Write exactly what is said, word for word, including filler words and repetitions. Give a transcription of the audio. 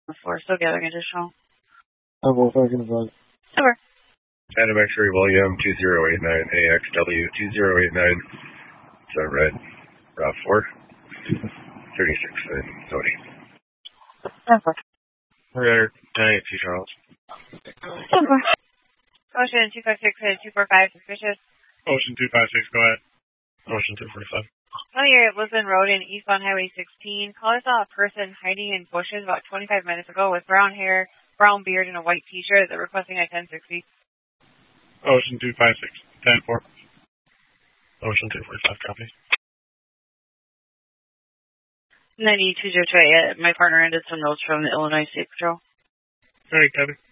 Four, still gathering additional. I will fucking vote. Over. Adam X-ray William two zero eight nine A X W two zero eight nine. It's a red. Route four. thirty-six in Sony. Over. Radar nine eight two Charles. Over. Ocean two five six and two four five suspicious. Ocean two five six, go ahead. Ocean two forty-five. On your Lisbon Road in eastbound Highway sixteen, caller saw a person hiding in bushes about twenty-five minutes ago with brown hair, brown beard, and a white t-shirt. They're requesting a ten sixty. Ocean two five six, ten four. Ocean two forty-five, copy. ninety-two oh two, my partner ended some notes from the Illinois State Patrol. All right, copy.